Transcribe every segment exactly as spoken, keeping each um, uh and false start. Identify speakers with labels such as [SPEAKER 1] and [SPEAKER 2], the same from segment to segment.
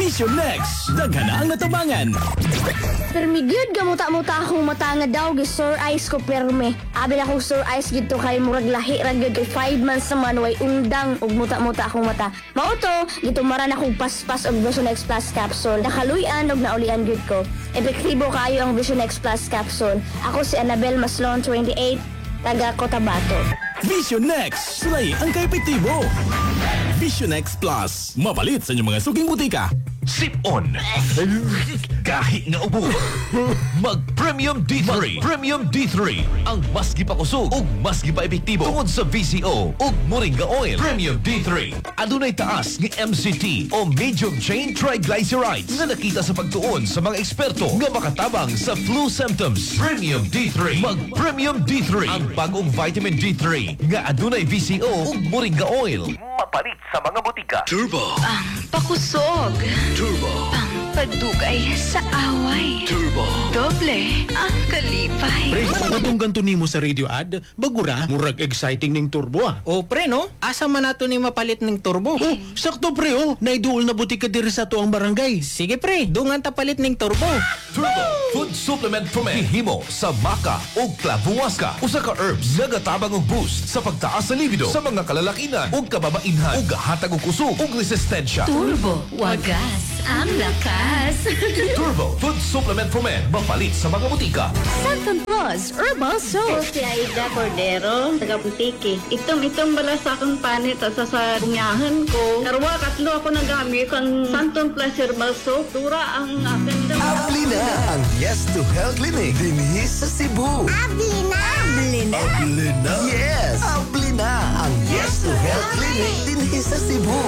[SPEAKER 1] Vision Next, daghan ang natabangan.
[SPEAKER 2] Permigyod gamuta-muta akong mata nga daw gi sore eyes ko perme. Abi na akong sore eyes gito kay murag lahi ra gyud kay five months naman way undang ug muta-muta akong mata. Mao to, gito maran akong paspas og Vision X Plus capsule. Nakaluyan og naulian gyud ko. Epektibo kayo ang Vision X Plus capsule. Ako si Annabel Maslon, twenty-eight, taga Cotabato.
[SPEAKER 1] Vision Next, sulay ang kaepektibo. Vision X Plus, mapalit sa inyong mga suking butika.
[SPEAKER 3] Sip on. Kahit nga ubo. Mag Premium D three. Mag Premium D three. Ang mas gipakusog ug mas gipaepektibo tungod sa V C O ug Moringa Oil. Premium D three. Adunay taas nga M C T o medium chain triglycerides na nakita sa pagtuon sa mga eksperto nga makatabang sa flu symptoms. Premium D three. Mag Premium D three. Ang bagong vitamin D three nga adunay V C O ug Moringa Oil. Mapalit sa mga butika.
[SPEAKER 4] Turbo.
[SPEAKER 5] Ang pakusog.
[SPEAKER 4] Turbo.
[SPEAKER 5] Ang padugay sa away.
[SPEAKER 4] Turbo.
[SPEAKER 5] Doble ang kalipay.
[SPEAKER 6] Pre, katong ganto nimo sa radio ad, bagura, murag exciting ning turbo ah.
[SPEAKER 7] O pre no, asa man nato ni mapalit ng turbo?
[SPEAKER 6] Oh, sakto pre oh, naiduol na butika diri sa tuang barangay.
[SPEAKER 7] Sige pre, dungan ta palit ng turbo.
[SPEAKER 3] Turbo Food Supplement from Men. Hihimo sa maca o clavuasca. Usa ka herbs nga gatabang og boost sa pagtaas sa libido sa mga kalalakinan o kababainhan o gahatag og kusog o resistensya.
[SPEAKER 5] Turbo, wagas ang lakas.
[SPEAKER 3] Turbo Food Supplement from Men. Mapalit sa mga butika.
[SPEAKER 5] Santon Plus Herbal Soap.
[SPEAKER 8] Si Aida Cordero, taga Butiki. Itong-itong bala sa akong panit at sa bunyahan ko. Karwa, katlo ako nagamit ang Santon Plus Herbal Soap. Tura ang akin.
[SPEAKER 9] Abli na ang Yes to Health Clinic dinhi sa Cebu.
[SPEAKER 2] Abli na! Abli na!
[SPEAKER 9] Abli na? Yes! Abli na ang Yes to Health Clinic dinhi sa Cebu.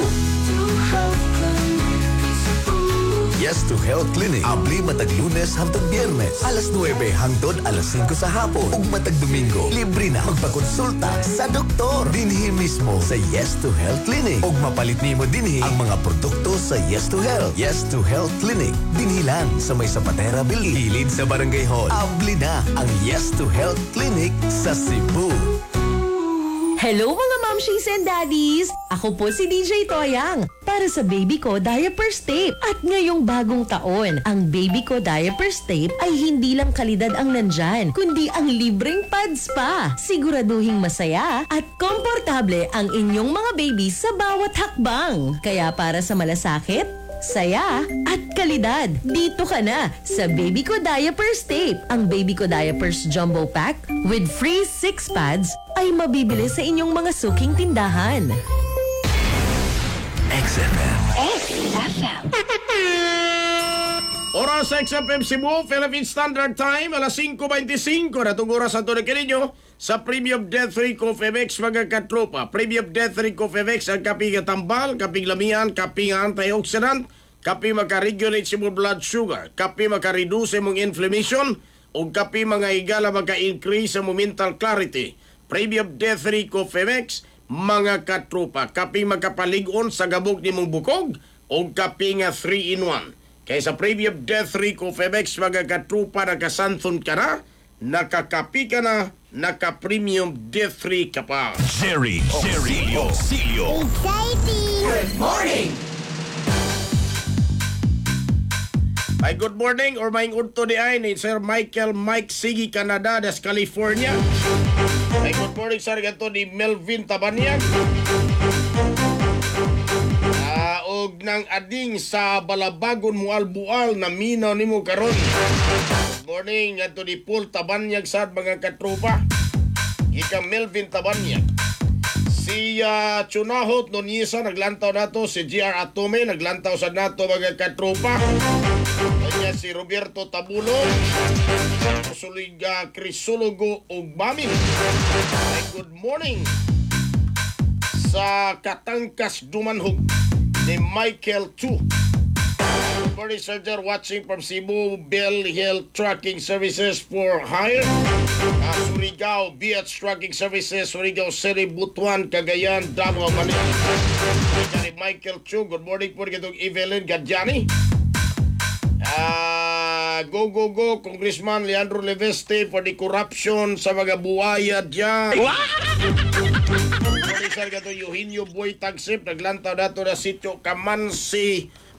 [SPEAKER 9] Yes to Health Clinic. Abli matag Lunes hangtod Biyernes. Alas nuwebe hangtod alas singko sa hapon. Ug matag Domingo, libre na magpakonsulta sa doktor. Dinhi mismo sa Yes to Health Clinic. Ug mapalit nimo dinhi ang mga produkto sa Yes to Health. Yes to Health Clinic. Dinhi lang sa may Zapatera Building. Hilid sa Barangay Hall. Abli na ang Yes to Health Clinic sa Cebu.
[SPEAKER 10] Hello mga mamshies and daddies! Ako po si D J Toyang para sa Baby Ko Diapers Tape. At ngayong bagong taon, ang Baby Ko Diapers Tape ay hindi lang kalidad ang nandyan, kundi ang libreng pads pa. Siguraduhing masaya at komportable ang inyong mga baby sa bawat hakbang. Kaya para sa malasakit, saya at kalidad, dito ka na sa Baby Ko Diapers Tape. Ang Baby Ko Diapers Jumbo Pack with free six pads ay mabibili sa inyong mga suking tindahan.
[SPEAKER 4] X F M.
[SPEAKER 5] X F M.
[SPEAKER 11] Oras sa X F M Cebu, Philippine Standard Time, alas singko twenty-five na itong oras ang tunay kaninyo sa Premium Death three Coffee Mix mga katropa. Premium Death three Coffee Mix ang kaping tambal, kaping lamian, kaping antioxidant, kaping makaregulate sa mong blood sugar, kaping makareduce mong inflammation, o kaping mga higala maka-increase sa mong mental clarity. Premium Death three Coffee Mix mga katropa, kaping makapaligon sa gabok ni mong bukog, o kaping three in one. Kaya sa Premium Death three Coffee Mix mga katropa, nakasanthon ka na, nakakapi ka na, naka-Premium Death three ka pa.
[SPEAKER 3] Jerry, Jerry, Osilio.
[SPEAKER 2] Exciting!
[SPEAKER 11] Good morning! Ay, good morning or maing unto di ay ni Sir Michael Mike Sigi Canada des California. Ay, good morning sir ganto ni Melvin Tabanyag. Ah, og nang ading sa balabagon mo albual na minaw nimo karon. Good morning ganto ni Paul Tabanyag sad mga katropa. Ika Melvin Tabanyag. Si uh, Chunahot Nonyesa naglantaw nato, si G R Atome naglantaw sa nato mga katropa. Kanya si Roberto Tabulo, Suliga Crisologo ug Bamin. Ay, good morning sa Katangkas Dumanhog ni Michael Chu. Good morning sir, watching from Cebu Bell Hill Trucking Services for Hire. Uh, Surigao B H Trucking Services, Surigao City, Butuan, Cagayan, Davao, Manila. Kaya Michael Chu, good morning po kitong Evelyn Gadjani. Ah, uh, go go go Congressman Leandro Leveste for the corruption sa mga buhaya diyan. Wow! Sir gato Eugenio Boy Tagsip naglantaw dato na sitio Kamansi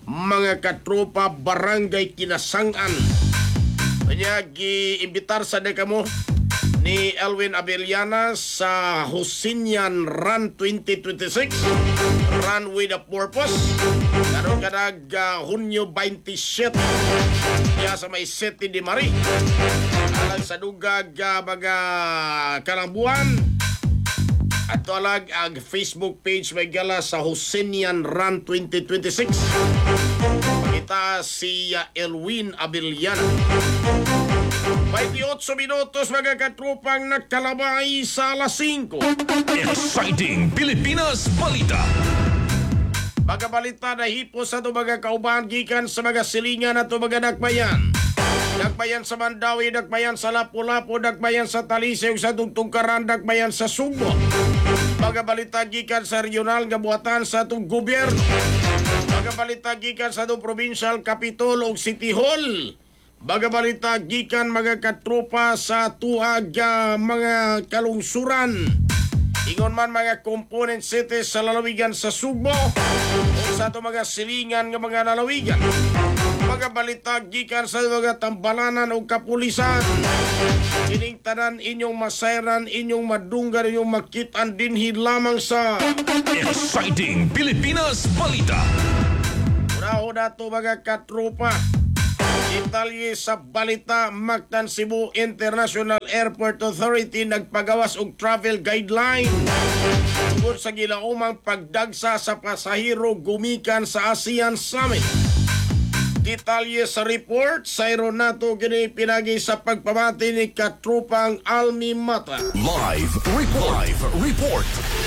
[SPEAKER 11] mga katropa Barangay Kinasangan. Kanya giimbitar sa deka mo ni Elwin Abellana sa Hosinian Run twenty twenty-six, Run with a Purpose. Karon kadag uh, Hunyo twenty-seven kaya sa may City de Mari. Alang sa dugag uh, baga kalambuan. At alag ang Facebook page may gala sa Hosinian Run twenty twenty-six. Kita si uh, Elwin Abellana. twenty-eight minutos mga katrupang nagkalabay sa alas singko.
[SPEAKER 3] Exciting Pilipinas Balita.
[SPEAKER 11] Mga balita na hipos sa ito mga kaubahan gikan sa mga silingan at mga nagbayan. Nagbayan sa Mandawi, nagbayan sa Lapu-Lapu, nagbayan sa Talisay, sa Tungtungkaran, nagbayan sa Subo. Mga balita gikan sa regional nga buhatan sa itong gobyerno. Mga balita gikan sa itong provincial capital o City Hall. Mga balita gikan mga katropa sa tuag uh, mga kalungsuran. Ingon man mga component cities sa lalawigan sa Subo o sa ito mga silingan ng mga lalawigan. Mga balita gikan sa mga tambalanan o kapulisan. Kining tanan inyong masayran, inyong madunggan, inyong makitaan dinhi lamang sa
[SPEAKER 3] Exciting Pilipinas Balita.
[SPEAKER 11] Una-una ito mga katropa. Detalye sa balita, Mactan Cebu International Airport Authority nagpagawas og travel guideline tungkol sa gilaumang pagdagsa sa pasahero gumikan sa ASEAN Summit. Detalye sa report, sayro nato gini pinagi sa pagpamati ni katrupang Almi Mata.
[SPEAKER 3] Live report. Live report.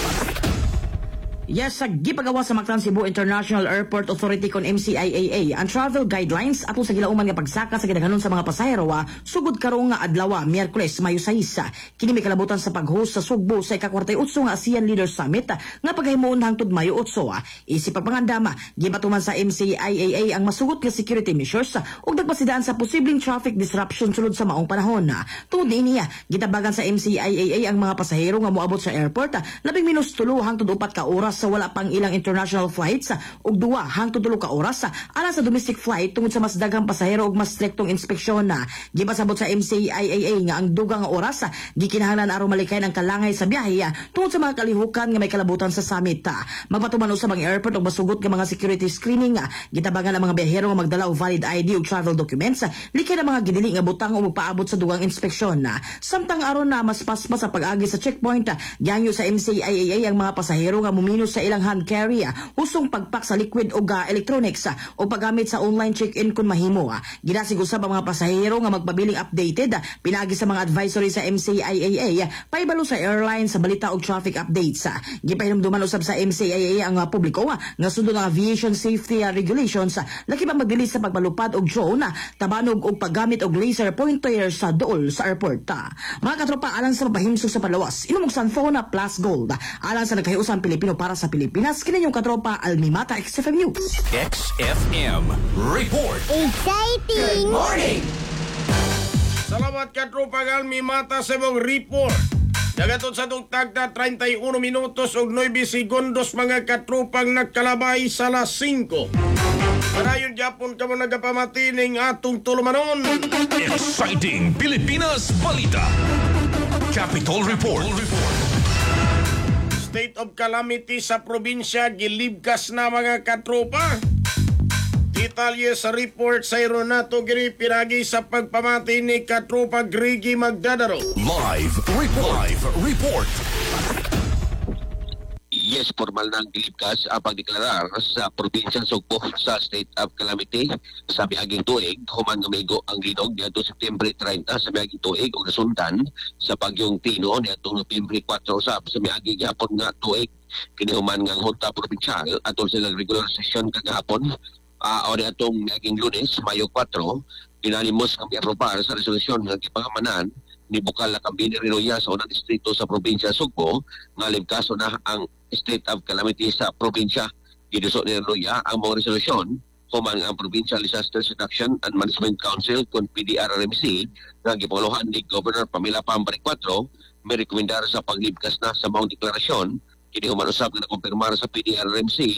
[SPEAKER 4] Yes, sa gipagawa sa Mactan Cebu International Airport Authority kon M C I A A ang travel guidelines ato sa gilauman nga pagsaka sa gidaghanon sa mga pasahero sugod karong nga adlaw Miyerkules Mayo sais. Kini may kalabutan sa pag-host sa Sugbo sa ika-forty-eight nga ASEAN Leaders Summit nga paghimuon hangtod Mayo eight. Isip pagpangandama, gibatuman sa M C I A A ang masugot nga security measures ug nagpasidaan sa posibleng traffic disruption sulod sa maong panahon. Tungod niya, gitabagan sa M C I A A ang mga pasahero nga moabot sa airport labing minus tulo hangtod upat ka oras sa wala pang ilang international flights ug duwa hangtod tulo ka oras alang sa domestic flight tungod sa mas daghang pasahero ug mas striktong inspeksyon. Gipasabot sa M C I A A nga ang dugang nga oras gikinahanglan aron malikay ang kalangay sa biyahe tungod sa mga kalihukan nga may kalabutan sa summit. Magpatuman usab ang airport og masugot nga mga security screening. Gitabangan ang mga biyahero nga magdala og valid I D ug travel documents likay na mga gidili nga butang o magpaabot sa dugang inspeksyon. Samtang aron na mas paspas sa pag-agi sa checkpoint, giangyo sa M C I A A ang mga pasahero nga muminos sa ilang hand carry, usong pagpak sa liquid o uh, electronics o paggamit sa online check-in kung mahimo. Ginasig usab ang mga pasahero nga magpabiling updated pinagi sa mga advisory sa M C I A A paibalo sa airline sa balita og traffic updates. Gipahinumduman usab sa M C I A A ang uh, publiko nga sundon ang aviation safety uh, regulations laki pa magdilis sa pagbalupad og drone, tabanog og paggamit og laser pointer sa dool sa airport. Mga katropa, alang sa mapahimsog sa palawas, inom og Sanfona Plus Gold alang sa nagkahiusan Pilipino para sa Pilipinas, kini yung katropa Almi Mata X F M News.
[SPEAKER 3] X F M Report.
[SPEAKER 2] Exciting!
[SPEAKER 3] Good morning!
[SPEAKER 11] Salamat katropa Almi Mata sa mong report. Dagatod sa itong tagda thirty-one minutos og nine segundos mga katropang nagkalabay sa alas singko. Parayon Japon ka mo nagapamatining atong tulumanon.
[SPEAKER 3] Exciting Pilipinas Balita. Capital Report.
[SPEAKER 11] State of calamity sa probinsya gilibkas na mga katropa. Detalye sa report sa Ironato giri piragi sa pagpamati ni katropa Grigi Magdadaro.
[SPEAKER 3] Live report. Live report.
[SPEAKER 12] Yes, formal na ang gilibkas ang pagdeklarar sa probinsya Sugbo sa state of calamity sa miaging tuig. Human gumigo ang linog niadto September thirty sa miaging tuig ug nasundan sa bagyong Tino niadto November four sa sa miaging gihapon nga tuig. Kini human nga hunta probinsyal atol sa regular session kagahapon uh, o niadtong miaging Lunes, Mayo four, pinalimos ang miapropar sa resolusyon nga gipangamanan ni Bukal na Kambini Rinoya sa unang distrito sa probinsya Sugbo nga libkaso na ang state of calamity sa probinsya. Giduso ni Rinoya ang mga resolusyon human ang Provincial Disaster Reduction and Management Council kung P D R R M C nga gipanguluhan ni Governor Pamela Pambari four may rekomendar sa paglibkas na sa mga deklarasyon. Kini human usab nga nakumpirmar sa P D R R M C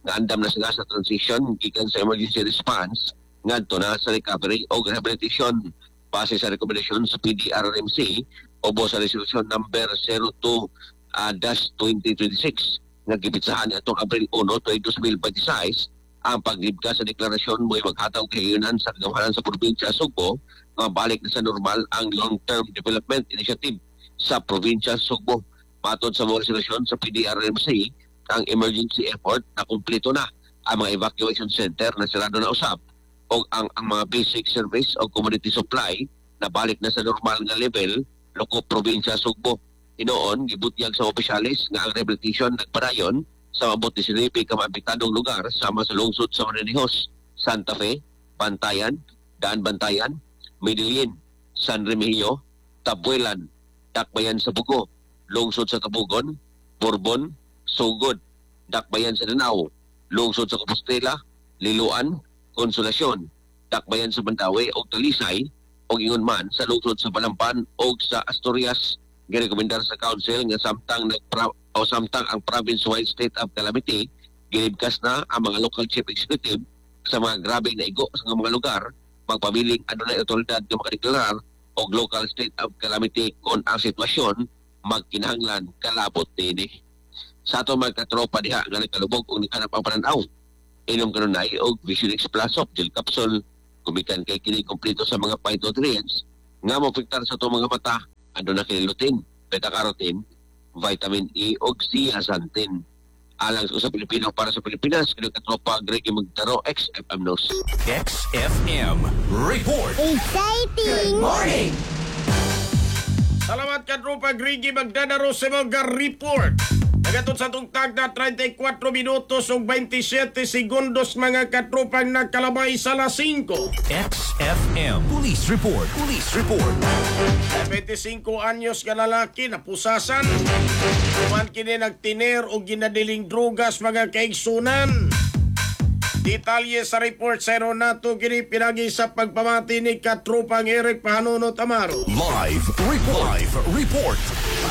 [SPEAKER 12] nga andam na sila sa transition gikan sa emergency response ngadto na sa recovery o rehabilitation base sa rekomendasyon sa P D R R M C o sa resolution number zero two dash twenty twenty-six nga gipitsahan atong Abril one, twenty twenty-six ang paglibka sa deklarasyon mo'y maghatag kahiunan sa kagawahan sa probinsya Sugbo nga balik na sa normal ang long-term development initiative sa probinsya Sugbo. Matod sa mga resolution sa P D R R M C, ang emergency effort na kumpleto na ang mga evacuation center na sarado na usab o ang, ang mga basic service o commodity supply na balik na sa normal nga level loko probinsya Sugbo. Inoon, gibutyag sa opisyalis nga ang rehabilitation nagpadayon sa mabot ni sinipi ka maapektadong lugar sama sa lungsod sa Orinihos, Santa Fe, Bantayan, Daan Bantayan, Medellin, San Remigio, Tabuelan, Dakbayan sa Bugo, lungsod sa Tabugon, Bourbon, Sugod, Dakbayan sa Danao, lungsod sa Compostela, Liloan, Konsolasyon, Dakbayan sa Mandawi o Talisay, o ingon man sa lungsod sa Balampan o sa Asturias. Girekomendar sa council nga samtang nagpra o samtang ang province-wide state of calamity, ginibkas na ang mga local chief executive sa mga grabe na igo sa mga lugar, magpabiling ano na otoridad na makadeklarar o local state of calamity kung ang sitwasyon magkinahanglan kalabot nini. Sa ato mga katropa diha nga nagkalubog o naghanap ang pananaw, inom kanunay o Vision X Plus of gel capsule, kumikan kay kini kompleto sa mga phytonutrients nga mapiktar sa ato mga mata, ano na kinilutin, beta-carotene, vitamin E o zeaxanthin. Alang sa Pilipino para sa Pilipinas, kini katropa Greg Magtaro, X F M News.
[SPEAKER 1] X F M Report.
[SPEAKER 2] Exciting!
[SPEAKER 1] Morning!
[SPEAKER 11] Salamat katropa Grigi Magdadaro sa mga report. Nagatod sa tungtag na thirty-four minutos o twenty-seven segundos mga katropang nagkalabay sa alas five.
[SPEAKER 1] X F M Police Report. Police Report.
[SPEAKER 11] twenty-five anyos ka lalaki na pusasan. Kuman kini nagtiner o ginadiling drugas mga kaigsunan. Detalye sa report sa Ronato kini pinagi sa pagpamati ni katropang Eric Pahanuno Tamaro.
[SPEAKER 1] Live Report. Live Report.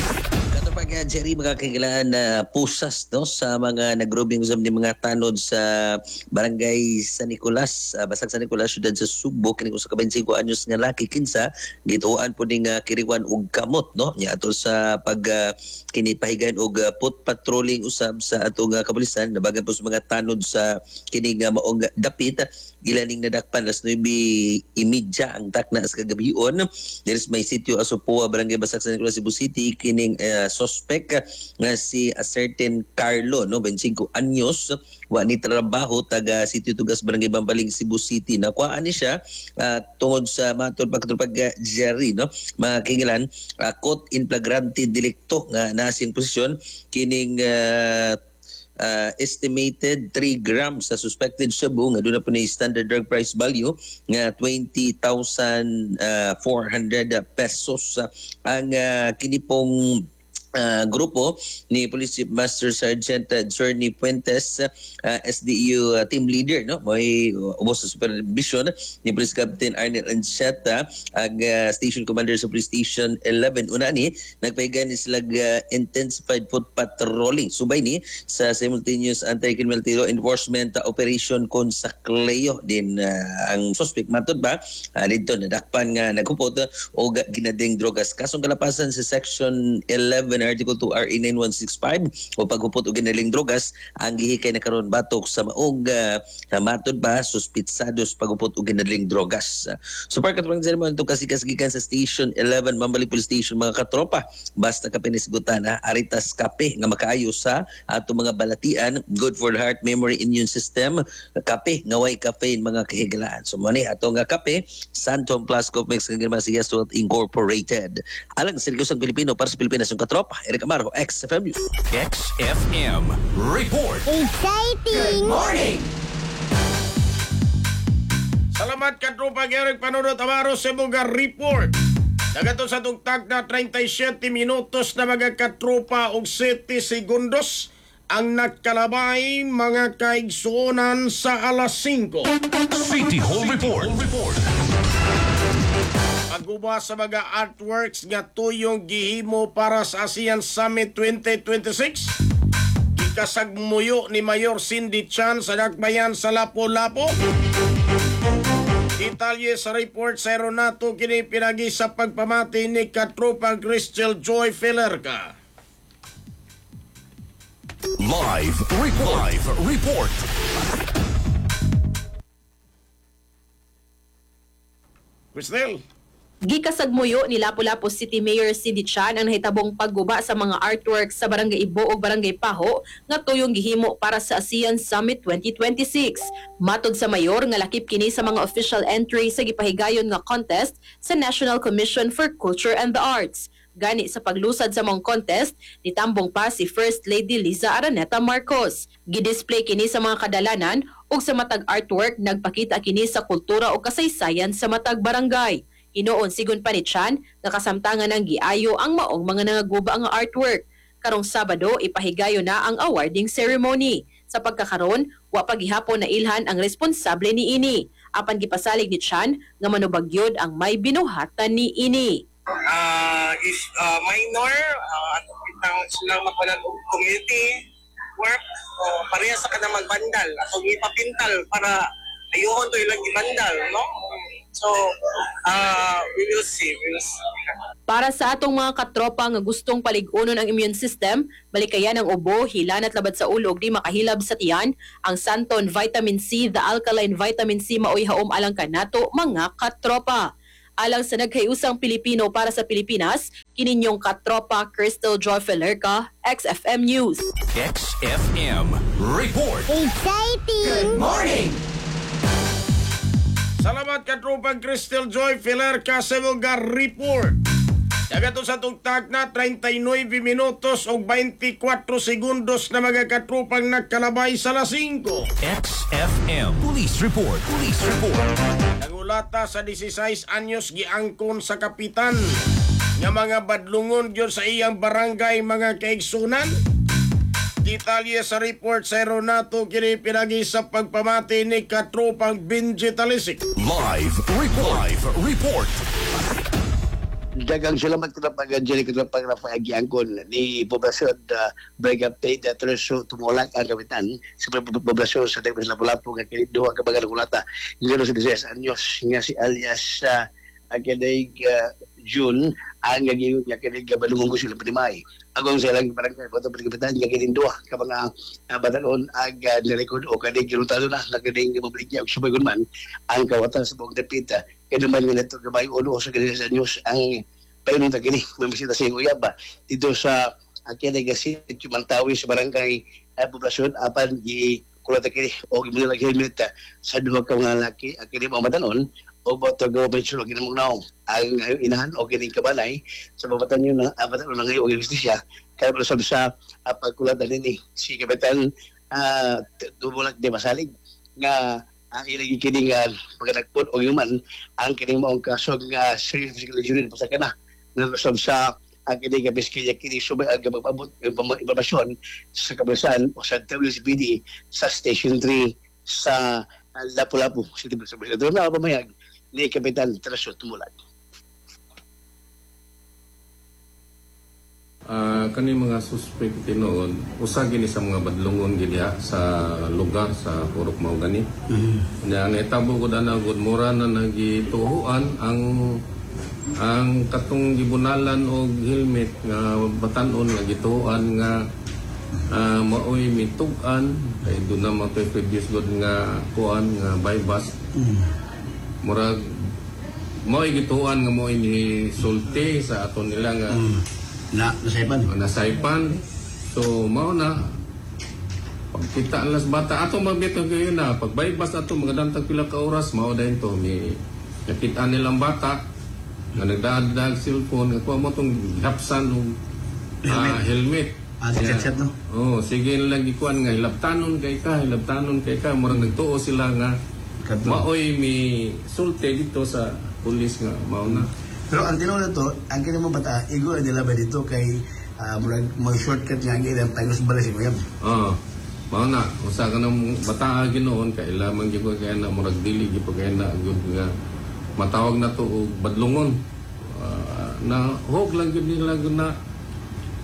[SPEAKER 13] Pag uh, Jerry, mga kailangan na uh, pusas no, sa mga nagrobing usab ni mga tanod sa barangay San Nicolas, uh, Basag San Nicolas, syudad sa Subo, kini usa ka twenty-five anyos nga laki kinsa gituan po ning uh, kiriwan og kamot no nya ato sa pag uh, kini pahigayon og uh, foot patrolling usab sa atong uh, kapulisan nabagan po sa mga tanod sa kini nga maong dapit gilaning nadakpan alas nine thirty ang takna sa kagabion. There is may sitio Asupua, barangay Basag San Nicolas, Cebu City, kining uh, suspect nga si a certain Carlo no twenty-five anyos wa ni trabaho taga Sitio Tugas Barangay Bambaling, Cebu City. Nakuhaan ni siya uh, tungod sa matod pagtutupag Jerry no makingilan uh, caught in flagrante delicto nga nasing posisyon kining uh, Uh, estimated three grams sa suspected shabu nga doon na po ni standard drug price value nga twenty thousand four hundred pesos. Uh, ang uh, kinipong Uh, grupo ni Police Chief Master Sergeant uh, Journey Puentes, uh, S D U uh, team leader no may uh, ubos sa supervision ni Police Captain Arnel Ancheta, ang uh, station commander sa Police Station eleven. Una ni nagpahigan ni sila uh, intensified foot patrolling subay ni sa simultaneous anti-criminality law enforcement uh, operation kon sa Cleo din. Uh, ang suspect matod ba uh, dito nadakpan nga nagkupot uh, o ginading drogas kasong kalapasan sa section eleven Article two R A nine one six five o paghupot og ginaling drogas ang gihikay na karon batok sa maong uh, matod ba suspitsados paghupot og ginaling drogas. Uh, so para katong sermon to kasi kasgikan sa Station eleven Mambalik Police Station mga katropa, basta ka pinisgutan ha Aritas Kape nga makaayo sa ato mga balatian, good for the heart, memory, immune system. Kape nga way caffeine mga kahigalaan. So mo ni ato nga kape Santom Plus Coffee Mix nga siya Salt Incorporated. Alang sa Seryousong Pilipino para sa Pilipinas ang katropa. Eric Amaro, X F M News.
[SPEAKER 1] X F M Report.
[SPEAKER 2] Exciting!
[SPEAKER 1] Good morning!
[SPEAKER 11] Salamat katropa Eric Panuno Tamaro sa mga report. Nagato sa tugtag na thirty-seven minutos na mga katropa og seven segundos ang nagkalabay mga kaigsuonan sa alas five.
[SPEAKER 1] City Hall Report. Report.
[SPEAKER 11] Pagguba sa mga artworks nga tuyong gihimo para sa ASEAN Summit twenty twenty-six. Gikasagmuyo ni Mayor Cindy Chan sa Dakbayan sa Lapu-Lapu. Detalye sa report sa Aeronato kini pinagi sa pagpamati ni Katropang Crystal Joy Filerca.
[SPEAKER 1] Live report. Live report.
[SPEAKER 11] Crystal.
[SPEAKER 14] Gikasagmuyo ni Lapu-Lapu City Mayor Cindy Chan ang nahitabong pagguba sa mga artworks sa Barangay Ibo o Barangay Paho nga tuyong gihimo para sa ASEAN Summit twenty twenty-six. Matod sa mayor nga lakip kini sa mga official entry sa gipahigayon nga contest sa National Commission for Culture and the Arts. Gani sa paglusad sa mong contest, nitambong pa si First Lady Liza Araneta Marcos. Gidisplay kini sa mga kadalanan ug sa matag artwork nagpakita kini sa kultura o kasaysayan sa matag barangay. Inoon sigon pa ni Chan nga kasamtangan ng giayo ang maong mga nangaguba nga artwork. Karong Sabado ipahigayo na ang awarding ceremony. Sa pagkakaron, wa pa gihapon na ilhan ang responsable ni ini. Apan gipasalig ni Chan nga manubagyod ang may binuhatan ni ini.
[SPEAKER 15] Uh, is uh, minor uh, at itang silang mapalan og community work o pareha sa kanang magbandal at ipapintal para ayuhon to ilang gibandal, no? So, uh, we will see. We will see.
[SPEAKER 14] Para sa atong mga katropa nga gustong paligunon ang immune system, balikayan ang ubo, hilan at labad sa ulo ug di makahilab sa tiyan, ang Santon Vitamin C, the alkaline vitamin C maoy haom alang kanato mga katropa. Alang sa nagkayusang Pilipino para sa Pilipinas, kininyong katropa Crystal Joy Filerca, X F M News.
[SPEAKER 1] X F M report.
[SPEAKER 2] Exciting!
[SPEAKER 1] Good morning!
[SPEAKER 11] Salamat Katropang Crystal Joy Filerca sa mga report. Dagato sa tugtag na thirty-nine minutos o twenty-four segundos na mga katropang nagkalabay sa alas five.
[SPEAKER 1] X F M Police Report. Police Report.
[SPEAKER 11] Nagulata sa sixteen anyos giangkon sa kapitan nga mga badlungon gyud sa iyang barangay mga kaigsunan. Detalye sa report sa Aeronato kini pinagi sa pagpamati ni Katropang Benji Talisik.
[SPEAKER 1] Live report. Live report.
[SPEAKER 16] Dagang salamat ko na pag-anjali ko na pag-napagiangkon ni poblasyon uh, Brigade Update at Reso tumulak ang kapitan sa poblasyon sa Dagmas Lapu-Lapu nga kiniduha ka baga nakulata yung sa sixteen anyos nga si alias uh, akinig uh, June ang gagiyon nga kinig balungon ko sila panimay agong sa ilang barangay boto pagkapitan nga kininduha ka mga uh, batanon ag uh, nirecord o kanig ginutalo na na kinig mabligya o sumayon man ang kawatan sa buong dapita kaya naman nga ito kabay ulo sa kinig sa news ang payunin ta kini mamisita sa iyong uyaba dito sa akinig kasi Mantawi sa barangay uh, poblasyon apan gi kulata kini o gimula helmet uh, sa duha ka mga laki akinig mga batanon o boto government sure ginamong naong ang inahan o kining kabalay sa babatan yun ng abatan ng ngayon o justisya kaya pala sabi sa uh, pagkulatan nini si Kapitan uh, Dubulak de Masalig nga ang ilang kining uh, pagkanagpon o human ang kining maong kaso nga serious physical injury pa sa kana nga sabi sa ang kining kapiskilya kining subay ang magpabot impormasyon sa kabisan o sa W C P D sa Station three sa uh, Lapu-Lapu City Police. Ito na pamayag ni Kapitan Traso Tumulan.
[SPEAKER 17] Uh, kani mga suspect noon usa gini sa mga badlungon gini sa lugar sa Purok Mao gani. Mm-hmm. Na naitabo ko na good mura na nagituhuan ang ang katong gibunalan og helmet nga batanon nga gituhuan nga uh, maoy mitug-an kay do na mo previous god nga kuan nga bypass. Mm-hmm. Murag mo igituan nga mo ini sulti sa aton nila nga mm. na nasaypan nasaypan so mao na pagkita alas bata ato mabito kayo na pag bypass ato magadantag pila ka oras mao dayon to mi nakita nilang bata nga nagdadag cellphone nga kuha mo tong hapsan og uh, helmet ah chat no oh sige lang gikuan nga hilabtanon kay ka hilabtanon kay ka murag nagtuo sila nga maoy mi sulte dito sa pulis nga mauna.
[SPEAKER 18] Pero ang tinawag na to, ang kini mo bata, igo na nila ba dito kay uh, mga shortcut nga ang ilang tayos balay si Mayam.
[SPEAKER 17] Oo. Mauna, usa ka ng bata ginoon kay lamang gyud kay na murag dili gyud kay na gyud nga matawag na to og badlungon. Uh, na hog lang gyud nila gyud na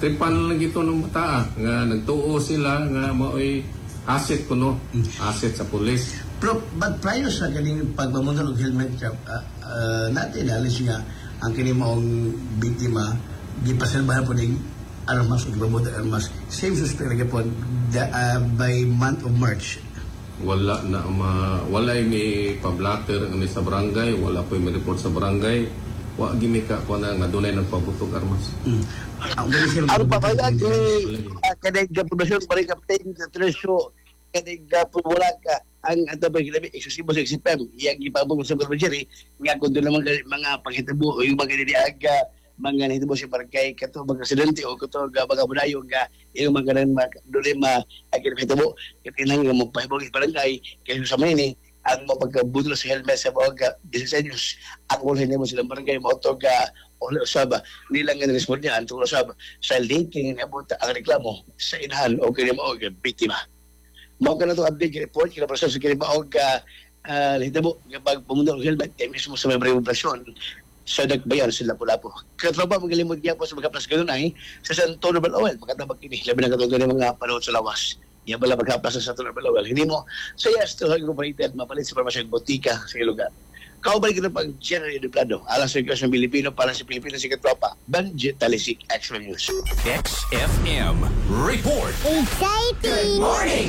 [SPEAKER 17] tripan lang ito ng bata nga nagtuo sila nga mao'y asset ko no, asset sa pulis.
[SPEAKER 18] Pero but prior sa kaning pagmamunta ng helmet cap, uh, uh, natin alis nga ang kini maong biktima gipasalbahan po ng armas o gipabuta armas. Same suspect lagi po the, uh, by month of March.
[SPEAKER 17] Wala na ma wala may pablatter ani sa barangay, wala po may report sa barangay. Wa gimika ko na nga dunay nagpabutog armas.
[SPEAKER 18] Mm.
[SPEAKER 16] Ano pa kaya kanay gapundasyon pa rin kapten sa Tresyo kanay gapundwala ka ang ato ba ginabi eksklusibo sa X P M yang ipabong sa Barangay nga kundo naman mga panghitabo o yung mga diniaga mga nahitabo sa barangay kato mga residente o kato mga budayo nga yung mga kanan duli ma agin hitabo katinang nga magpahibog sa barangay kaya sa manini ang mapagkabudol sa helmet sa mga sixteen anyos ang ulhin mo silang barangay mo ito ga uli usaba nilang nga respond niya ang tulo usaba sa linking abot ang reklamo sa inahan o kini mo og biktima mao ka na to update report kina proseso kini ba og uh, hitabo nga pagpumundol og helmet kay mismo sa mga operasyon sa nagbayan sila Lapu-Lapu. Katropa magalimod niya po sa mga plas ganun ay sa Santo Norbal magkatabag kini labi na katulad ng mga panahon sa lawas. Iya bala magkaplas sa Santo Norbal hindi mo sa yes to incorporated mapalit sa parmasyon botika sa lugar. Kaubalik kita pag general eduplado alang sa ng Pilipino para sa Pilipinas si katropa Budget Talisik Extra News.
[SPEAKER 3] X F M Report.
[SPEAKER 2] Exciting!
[SPEAKER 3] Good morning!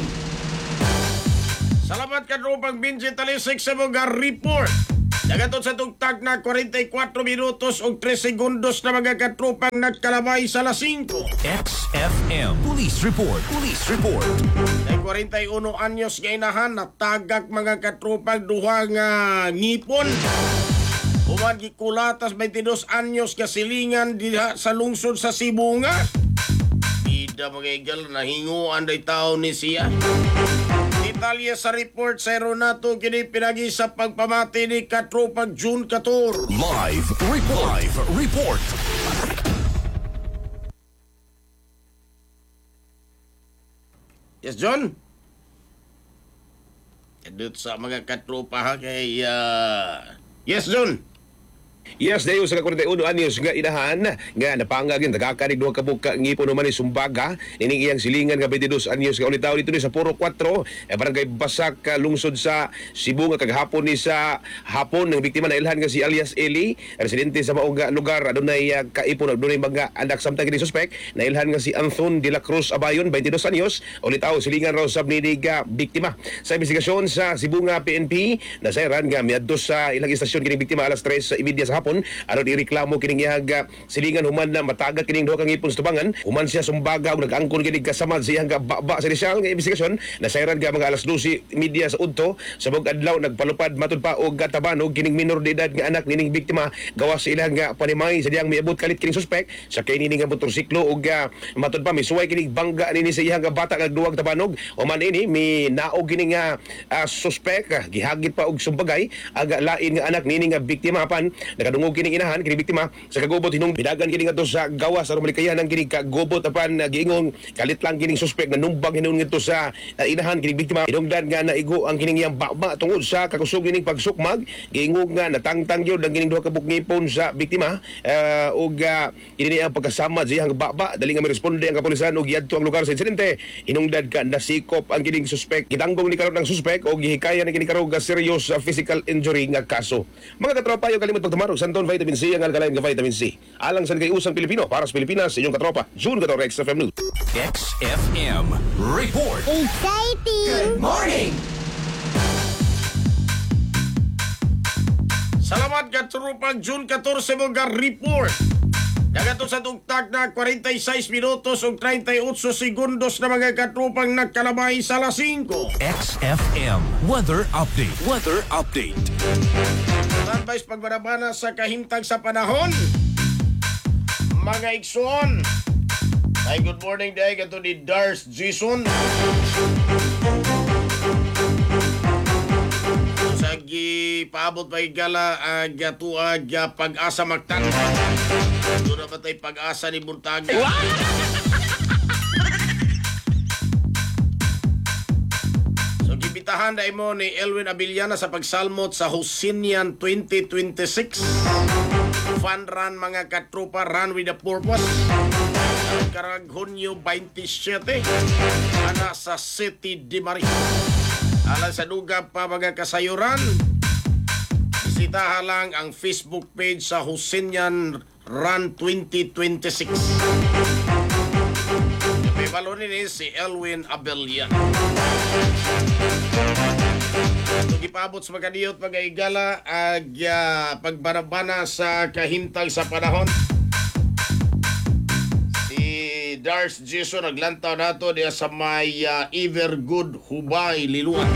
[SPEAKER 11] Salamat katropang Budget Talisik sa mga report. Nagatot sa tugtag na forty-four minutos o three segundos na mga katropang nagkalabay sa alas five.
[SPEAKER 3] X F M Police Report. Police Report.
[SPEAKER 11] Ay forty-one anyos nga inahan natagak mga katropang duha nga ngipon. Human gikulatas twenty-two anyos nga silingan diha sa lungsod sa Sibunga. Ida mga igal nahinguan day tao ni siya. Detalye sa report sa Renato kini pinagi sa pagpamati ni katropang June fourteen.
[SPEAKER 3] Live report. Live report.
[SPEAKER 11] Yes, John? Edot sa mga katropa ha kay... Uh... Yes, John?
[SPEAKER 19] Yes, dayo sa forty-one anyos nga inahan nga napangag yung nagkakanig duha ka buka ngipon naman ni Sumbaga nining iyang silingan nga twenty-two anyos nga ulitaw dito ni sa Puro four eh, barangay Basak ka lungsod sa Cebu nga kaghapon ni sa hapon ng biktima na ilhan nga si alias Eli residente sa maong nga lugar adunay uh, kaipon adunay mga anak samtang kini suspect na ilhan nga si Anthon de la Cruz Abayon twenty-two anyos ulitaw silingan raw sab ni nga biktima sa investigasyon sa Cebu nga P N P nasayran nga miadto sa ilang istasyon kini biktima alas tres sa imedya sa hapon aron ireklamo kining iyang silingan human na matagat kining duha ka ngipon sa tubangan human siya Sumbaga ug nag-angkon kini kasamad sa iyang baba sa inisial nga investigasyon nasayran ga mga alas twelve media sa udto sa bug adlaw nagpalupad matud pa og katabanog kining minor de edad nga anak nining biktima gawas sa ilang nga panimay sa diyang miabot kalit kining suspect sa kay nining nga motorsiklo ug uh, matud pa misuway kining bangga nini sa iyang bata nga duwag tabanog human ini mi naog kining nga uh, suspect uh, gihagit pa og sumbagay aga lain nga anak nining nga biktima apan nakadungog kining inahan kining biktima sa kagubot hinung bidagan kining adto sa gawas aron malikayan ang kining kagubot apan uh, giingon kalit lang kining suspect na numbang hinung ngadto sa uh, inahan kining biktima hinungdan nga naigo ang kining iyang baba tungod sa kakusog kining pagsukmag giingon nga natangtang gyud ang kining duha ka bukngipon sa biktima uh, ug uh, ini ang pagkasama sa iyang baba dali nga miresponde ang kapulisan ug giadto ang lugar sa insidente hinungdan ka nasikop ang kining suspect gitanggong ni karon ang suspect ug gihikayan ni kining karong serious uh, physical injury nga kaso mga katropa yung kalimot pagtumarog santon vitamin C ang alkaline nga vitamin C. Alang sa kay usang Pilipino para sa Pilipinas inyong katropa. June fourteen X F M News.
[SPEAKER 3] X F M Report.
[SPEAKER 2] Exciting!
[SPEAKER 3] Good morning!
[SPEAKER 11] Salamat katropang June fourteen mga report. Nagato sa tugtag na forty-six minutos ug thirty-eight segundos na mga katropang nagkalabay sa alas five.
[SPEAKER 3] X F M Weather Update. Weather Update.
[SPEAKER 11] Tanbays pagbarabana sa kahimtang sa panahon. Mga igsoon. Ay good morning day kato ni Dars Jason. Sagi paabot pa igala ag tuag pag-asa magtan. Doon na ba tayo pag-asa ni Buntaga? So gibitahan na mo ni Elwin Abiliana sa pagsalmot sa Hosinian twenty twenty-six. Fun run mga katropa, run with a purpose. karang Hunyo twenty-seven ana sa City de Maria. Alang sa duga pa mga kasayuran, bisitahan lang ang Facebook page sa Husinian Run twenty twenty-six. May balonin ni si Elwin Abelian. Ito gipabot sa mga diyot mga igala ag uh, pagbanabana sa kahintag sa panahon. Si Dars Jason naglantaw nato diya sa may uh, Evergood Hubay Liluan.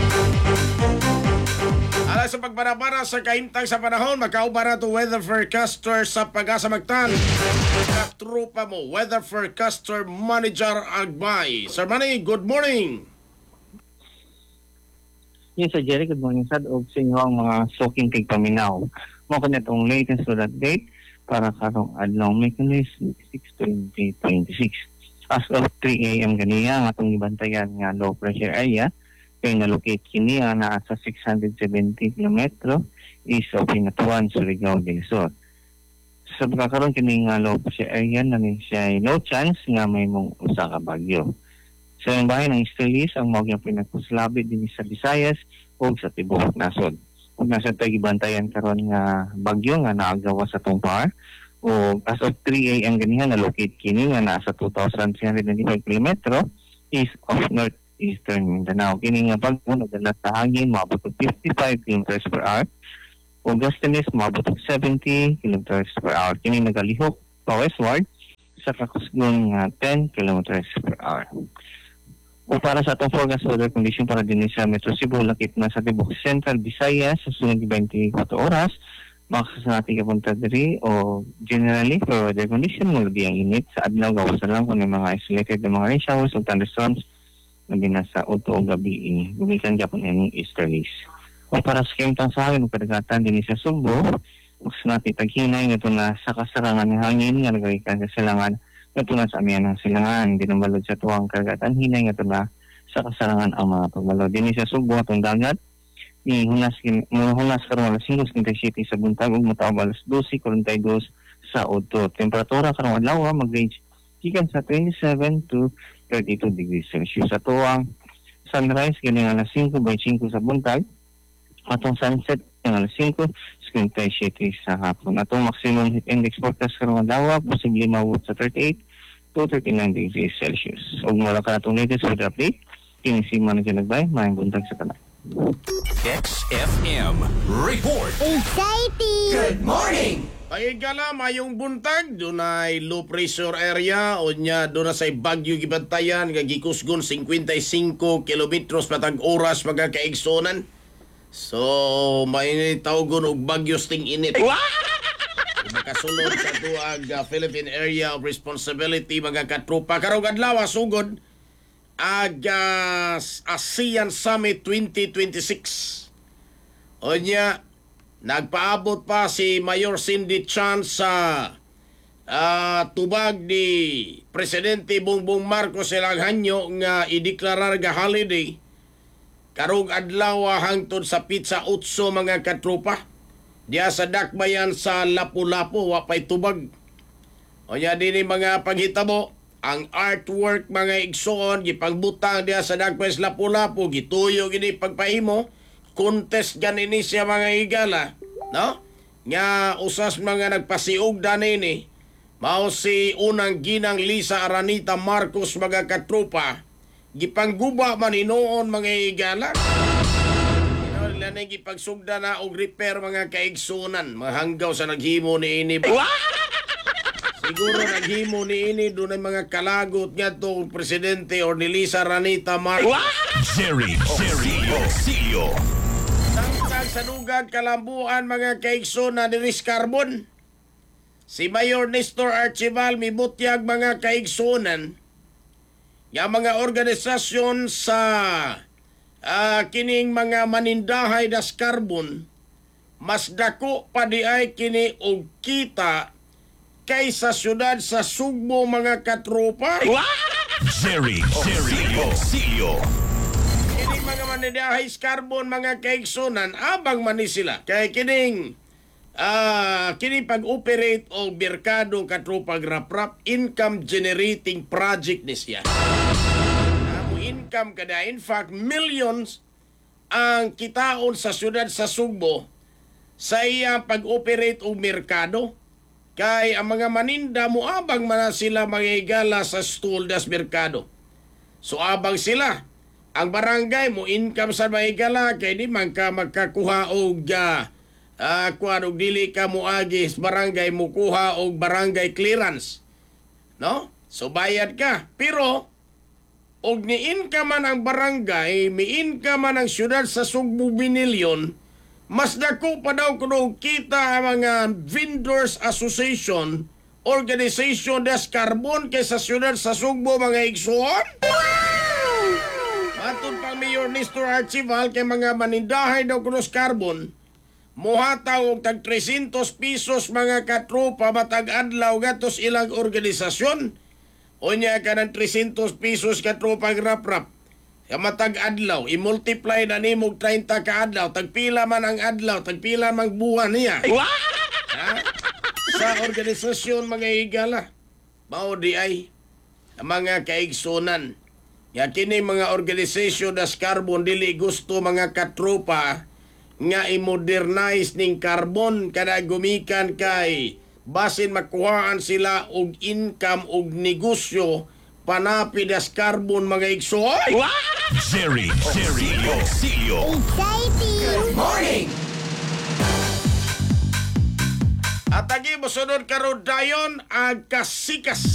[SPEAKER 11] Alang sa pagbanabana sa kahintag sa panahon, makauba na ito weather forecaster sa Pag-asa Mactan. Katrupa mo, weather forecaster manager Agbay. Sir Manny, good morning.
[SPEAKER 20] Yes, Sir Jerry, good morning, Sad. O sa inyo ang mga soaking kay paminaw. Mo ko na itong latest to that date para karong adlaw Miyerkules six twenty twenty-six. As of three a m ganiya, ang atong ibantayan nga low pressure area kay na-locate kini nga naa sa six hundred seventy kilometro east of Hinatuan, Surigao del Sur. Sa pagkakaroon kini nga low pressure area na siya ay no chance nga may mong usa ka bagyo. Sa yung bahay ng Easterlies, ang mawag yung pinagpuslabid din sa Visayas o sa Tibok Nasod. Kung nasa tayo ibantayan karon nga bagyo nga naagawa sa Tumpar, o as of three a m ganihan na-locate kini nga nasa two thousand three hundred ninety-five kilometro east of Northeastern Mindanao. Kini nga bagyo nagdala sa hangin maabot og fifty-five kilometers per hour o gustiness maabot og seventy kilometers per hour. Kini nagalihok pa westward sa kakusgon nga ten kilometers per hour. O para sa atong forecast weather condition para din sa Metro Cebu, lakip na sa Tibok Central Visayas sa sunod twenty-four oras, makasasati ka punta diri o generally for weather condition mo ang init sa adlaw gawas lang kung may mga isolated na mga rain showers o thunderstorms na din sa uto o gabi gumikan gyapon ang easterlies. O para sa kemtang sa hangin o kadagatan din sa Subo, mas natin taghinay nga ito na sa kasarangan ng hangin nga nagawikan sa silangan ito na sa amihan ng silangan, dinumbalod sa tuwang karagatan, hinay nga ito na sa kasarangan ang mga pagbalod. Dini sa Subo, atong dagat, ni hunas, hunas karong alas five thirty-seven sa buntag, ug mataw alas twelve forty-two sa Udto. Temperatura karong adlaw mag-range gikan sa twenty-seven to thirty-two degrees Celsius. Sa tuwang sunrise, galing alas five by five sa buntag, atong sunset, ang alas five twenty-seven sa hapon. Atong maximum heat index forecast karong adlaw posible mawot sa thirty-eight to thirty-nine degrees Celsius. Ug mula ka natong latest weather update, kini si Manager Nagbay, maayong buntag sa tanan.
[SPEAKER 1] X F M Report.
[SPEAKER 2] Exciting!
[SPEAKER 1] Good morning!
[SPEAKER 11] Pagigala, mayong buntag, dunay low pressure area o nya doon na sa bagyo gibantayan, gagikusgon fifty-five kilometros patag oras magkakaigsonan. So, may tawgon og bagyos ting init. Makasulod sa tuag uh, Philippine Area of Responsibility mga katropa. Karong adlaw sugod ag uh, ASEAN Summit twenty twenty-six. O nya, nagpaabot pa si Mayor Cindy Chan sa uh, tubag ni Presidente Bongbong Marcos Elaghanyo nga ideklarar ga holiday karong adlaw hangtod sa Pizza Utso mga katropa. Diya sa dakbayan sa Lapu-Lapu, wapay tubag. O niya din mga paghitabo, ang artwork mga igsoon, gipangbutang diya sa dakbayan sa Lapu-Lapu, gituyo gini pagpahimo, contest ganini siya mga igala, no? Nga usas mga nagpasiog danini, mao si unang ginang Lisa Aranita Marcos mga katropa, gipangguba man inoon mga igala. Lanay gipagsugda na og repair mga kaigsunan, mahanggaw sa naghimo ni ini. Siguro naghimo ni ini dunay mga kalagot nga to presidente or ni Lisa Aranita Marcos.
[SPEAKER 1] Jerry Osilio.
[SPEAKER 11] Tangtag sa dugag kalambuan mga kaigsunan ni Riz Carbon. Si Mayor Nestor Archival mibutyag mga kaigsunan nga mga organisasyon sa Uh, kining mga manindahay das carbon mas dako pa di ay kini og kita kaysa syudad sa Sugbo mga katropa.
[SPEAKER 1] Jerry Osilio.
[SPEAKER 11] Kining mga manindahay das carbon mga kaigsunan abang man ni sila kay kining ah kini pag-operate og merkado katropang raprap, income generating project ni siya. Amo income kada, in fact millions ang kitaon sa syudad sa Sugbo sa iya pag-operate og merkado. Kay ang mga maninda mo abang man sila magigala sa stall das merkado. So abang sila ang barangay mo income sa magigala kay di man ka magkakuha og uh, uh, kuan og dili ka mo agi sa barangay mo kuha og barangay clearance. No? So bayad ka. Pero og ni-income man ang barangay, mi-income man ang syudad sa Sugbo Binilyon, mas dako pa daw kuno kita ang mga Vendors Association, Organization des Carbon kaysa syudad sa Sugbo mga igsoon. Atun pang Mayor Nestor Archival kay mga manindahay daw kuno sa carbon, muhataw og tag three hundred pesos mga katropa matag adlaw gatos ilang organisasyon. O niya ka ng three hundred pesos ka tropang rap-rap. Sa matag adlaw, i-multiply na ni mong thirty ka adlaw. Tagpila man ang adlaw, tagpila man buwan niya. Ha? Sa organisasyon mga higala, mao di ay ang mga kaigsunan. Ya kini mga organisasyon das carbon dili gusto mga katropa nga i-modernize ning carbon kada gumikan kay basin makuhaan sila og income og negosyo panapi das carbon mga igsoon.
[SPEAKER 3] Jerry, Jerry, Silio.
[SPEAKER 11] Good morning! At agi mo sunod karon dayon ang kasikas